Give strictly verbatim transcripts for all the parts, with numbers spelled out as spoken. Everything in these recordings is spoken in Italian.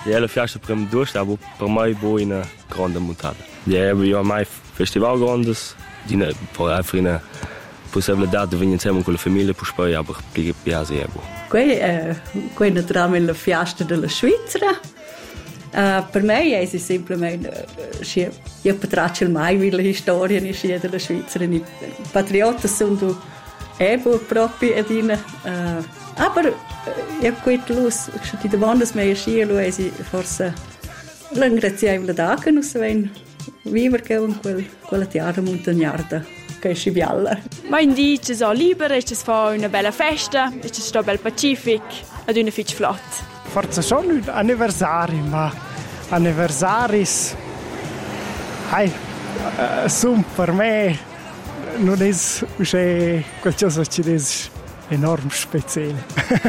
Ja, la fiesta per me due stava per me buona grande montata. Ja, io mai festival grandes, di ne per einfach possibilità di venire insieme con la famiglia per poi aber che piace è bu. Qui è qui naturalmente la fiesta della Svizzera. Uh, per me è semplicemente uh, io potraccio mai la storia della Svizzera. I patrioti sono ebo proprio ed in uh, aber io quit los die demandas me schi lo è forse l'ingrazievole da che non se ven vivere con quel quella terra montagnarda che si bialla. Ma in di ci sono libere, ci fa una bella festa, ci sta bel Pacific ad una fitch flott. Forse sono un anniversari, ma anniversaris hai uh, sono per me non è qualcosa che è enorm speciale.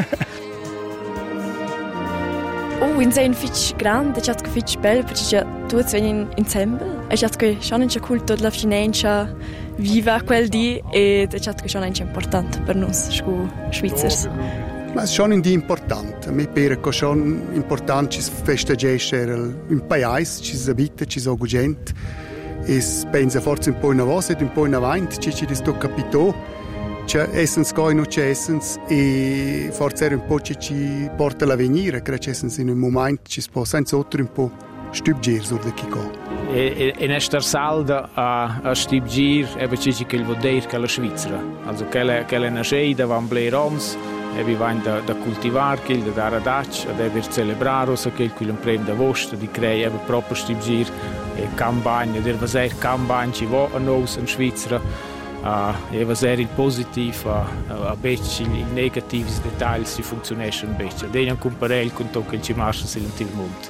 Oh, in sein fitch grande, c'è che fitch bel, perché tu sei insieme. E c'è che schon in culto della finanza viva quel di e c'è che schon è importante per noi, scu svizzers. Ma è schon in di importante. Mi pare che è schon importante ci festeggiare in paese, ci si abita, ci si gente. E pensa forse un po' in avanti e un po' in avanti, ci ci sto capito. C'è essens coi non c'è essens e forse era un po' ci ci porta l'avvenire, credo che essens in un momento ci si può senza altro un po' stupgir sur de Kiko. E in esta salda a a stupgir e ci ci che il voder che la Svizzera. Also quella quella nasceida van Bleirons e vi van da da coltivar che da dare dac ad aver celebrare so che quel prem da vostra di crei e proprio stupgir e campagna der was er campagna ci va a nos in Svizzera. Uh, e va ser il positiv a a becci i negativi dettagli si funzionesce un beccio dei un comparel con to che ci marcia silent il mondo.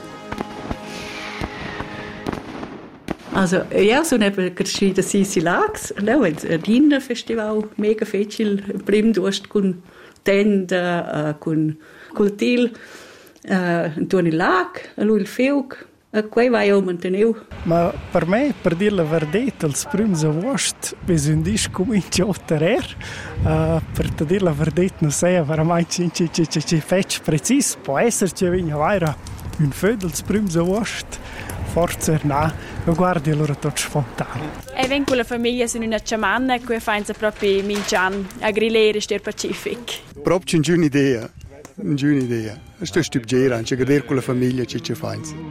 Also ja, so ne crescita si si lax, no, il Dinner Festival mega fecil prim durst con tenda uh, con cultil uh, Antoni Lac, lui il Fiug. E quei vai o manteneu. Ma per me, per dire la verità, il primo agosto bisogna cominciare a ottenere. Uh, per te dire la verità, non sei veramente ci ci ci ci fetch preciso. Può essere che venga vaira un feudo il primo agosto. Forse no, ma guardi allora tutto spontaneo. E vengo con la famiglia in una ciamanna e qui fanno proprio mingian a grillare ster Pacific. Proprio una buona idea, una buona idea. Sto stupendo, anche gradere con la famiglia ci ci fanno.